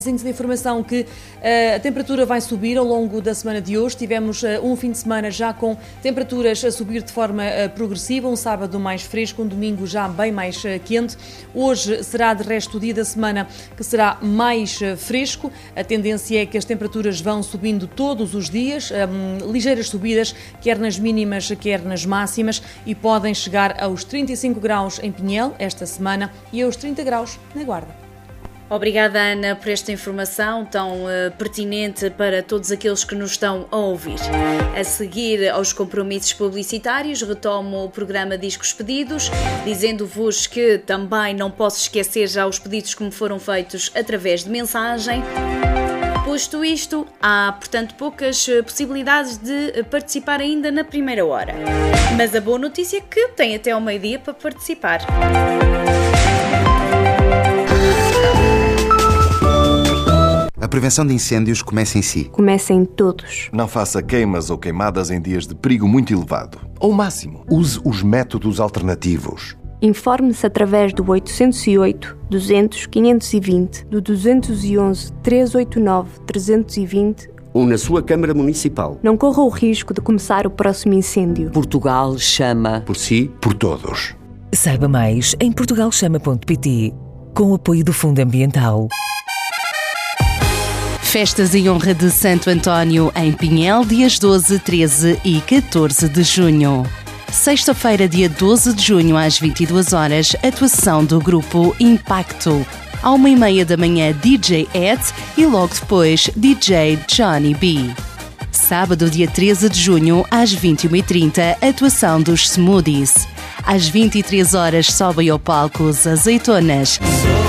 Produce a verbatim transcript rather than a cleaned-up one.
De informação que uh, a temperatura vai subir ao longo da semana de hoje. Tivemos uh, um fim de semana já com temperaturas a subir de forma uh, progressiva, um sábado mais fresco, um domingo já bem mais uh, quente. Hoje será de resto o dia da semana que será mais uh, fresco. A tendência é que as temperaturas vão subindo todos os dias, um, ligeiras subidas, quer nas mínimas, quer nas máximas, e podem chegar aos trinta e cinco graus em Pinhel esta semana e aos trinta graus na Guarda. Obrigada, Ana, por esta informação tão uh, pertinente para todos aqueles que nos estão a ouvir. A seguir aos compromissos publicitários, retomo o programa Discos Pedidos, dizendo-vos que também não posso esquecer já os pedidos que me foram feitos através de mensagem. Posto isto, há, portanto, poucas possibilidades de participar ainda na primeira hora. Mas a boa notícia é que tem até ao meio-dia para participar. A prevenção de incêndios começa em si. Começa em todos. Não faça queimas ou queimadas em dias de perigo muito elevado. Ou máximo. Use os métodos alternativos. Informe-se através do oitocentos e oito, duzentos, quinhentos e vinte, do duzentos e onze, trezentos e oitenta e nove, trezentos e vinte ou na sua Câmara Municipal. Não corra o risco de começar o próximo incêndio. Portugal chama. Por si, por todos. Saiba mais em portugal chama ponto pt, com o apoio do Fundo Ambiental. Festas em honra de Santo António em Pinhel, dias doze, treze e catorze de junho. Sexta-feira, dia doze de junho, às vinte e duas horas, atuação do grupo Impacto. À uma e meia da manhã, D J Ed e logo depois D J Johnny B. Sábado, dia treze de junho, às vinte e uma e trinta, atuação dos Smoothies. Às vinte e três horas, sobem ao palco os Azeitonas.